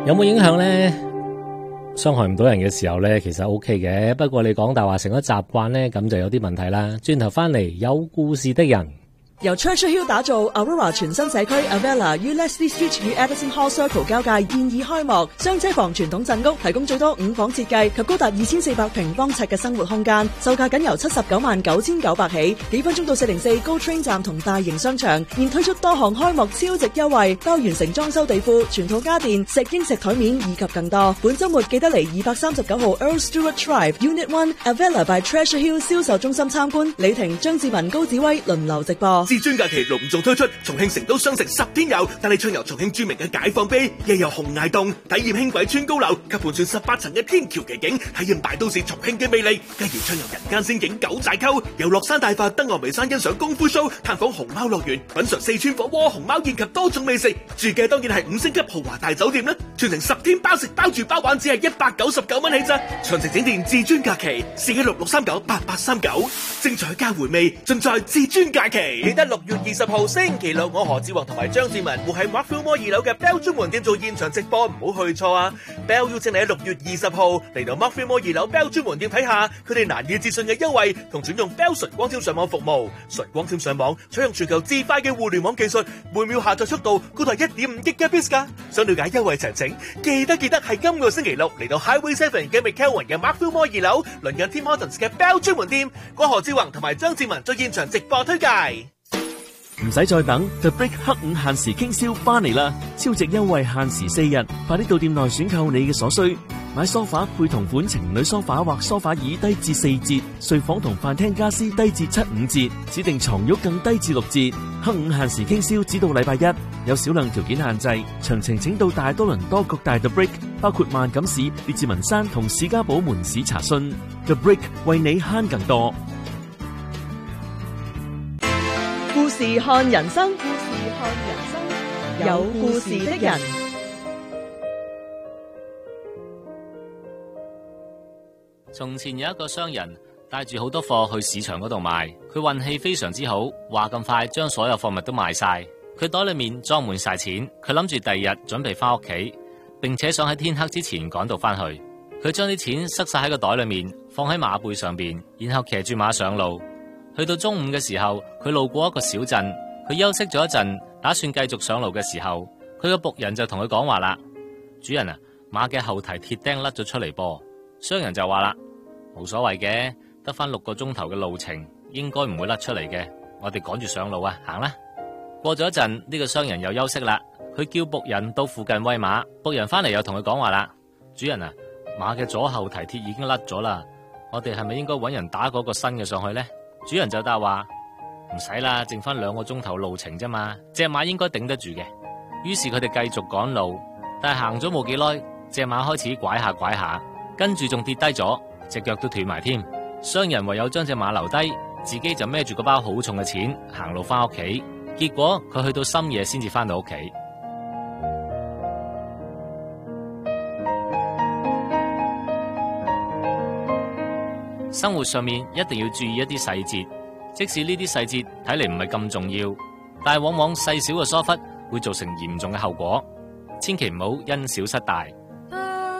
有冇影響呢？傷害唔到人嘅時候呢，其實 OK 嘅。不過你講大話成咗習慣呢，咁就有啲問題啦。轉頭翻嚟，有故事的人。 由 Churchill Hill 打造 Aurora 全新社區 Avella 於 Leslie Street 與 Edison Hall Circle 交界現已開幕，雙車房傳統鎮屋提供最多5房設計及高達2400平方尺嘅生活空間，售價僅由799900起，幾分鐘到404 GO Train 站同大型商場，現推出多項開幕超值優惠，包完成裝修地庫、全套家電、石英石台面以及更多。本週末記得嚟239號 Earl Stewart Drive Unit 1 Avella by Treasure Hill 銷售中心參觀，李婷、張志文、高子威輪流直播。 至尊假期隆重推出重慶成都雙城10天遊，帶你暢遊重慶著名嘅解放碑，夜遊洪崖洞，體驗輕軌穿高樓及盤旋18層嘅天橋奇景，體驗大都市重慶嘅魅力。繼而暢遊人間仙境九寨溝，遊樂山大佛、登峨眉山欣賞功夫 show，探訪熊貓樂園，品嘗四川火鍋、熊貓宴及多種美食。住嘅當然係5星級豪華大酒店啦，全程10天包食包住包玩，只係199蚊起咋。詳情請電至尊假期416-639-8839，精彩加回味，盡在至尊假期。記得6月20號星期六，我何志宏同埋張志文會喺 Markville Mall 2樓嘅 Bell 專門店做現場直播，唔好去錯啊 ！Bell 邀請你喺6月20號嚟到 Markville Mall 2樓 Bell 專門店睇下佢哋難以置信嘅優惠，同轉用 Bell 純光纖上網服務。純光纖上網採用全球至快嘅互聯網技術，每秒下載速度高達1.5 Gbps 㗎。想了解優惠詳情，記得係今個星期六嚟到 Highway 7嘅 McKelvin 嘅 Markville Mall 2樓，鄰近 Tim Hortons 嘅 Bell 專門店，我何志宏同埋張志文做現場直播推介。 唔使再等 ，The Brick 黑五限時傾銷翻嚟啦！超值優惠限時4日，快啲到店內選購你嘅所需。買梳化配同款情侶梳化或梳化椅低至4折，睡房同飯廳家私低至7-5折，指定床褥更低至6折。黑五限時傾銷只到禮拜1，有少量條件限制。詳情請到大多倫多各大 The Brick， 包括萬錦市、列治文山同史家堡門市查詢。The Brick 為你慳更多。 故事看人生，故事看人生，有故事的人。 從前有一個商人帶住好多貨去市場嗰度賣，佢運氣非常之好，話咁快將所有貨物都賣晒。佢袋裏面裝滿晒錢，佢諗住第二日準備翻屋企，並且想喺天黑之前趕到翻去。佢將啲錢塞晒喺個袋裏面，放喺馬背上邊，然後騎住馬上路。去到中午嘅時候，佢路過一個小鎮，佢休息咗一陣，打算繼續上路嘅時候，佢個僕人就同佢講話啦：主人啊，馬嘅後蹄鐵釘甩咗出嚟噃。商人就話啦：冇所謂嘅，得翻6個鐘頭嘅路程，應該唔會甩出嚟嘅。我哋趕住上路啊，行啦。過咗一陣，呢個商人又休息啦，佢叫僕人到附近餵馬。僕人翻嚟又同佢講話啦：主人啊，馬嘅左後蹄鐵已經甩咗啦，我哋係咪應該搵人打嗰個新嘅上去呢？主人就答話：唔使啦，剩翻2個鐘頭路程啫嘛，隻馬應該頂得住嘅。於是佢哋繼續趕路，但係行咗冇幾耐，隻馬開始拐下拐下，跟住仲跌低咗，隻腳都斷埋添。商人唯有將隻馬留低，自己就孭住個包好重嘅錢行路翻屋企。結果佢去到深夜先至翻到屋企。生活上面一定要注意一啲細節，即使呢啲細節睇嚟唔係咁重要，但係往往細小嘅疏忽會造成嚴重嘅後果。千祈唔好因小失大。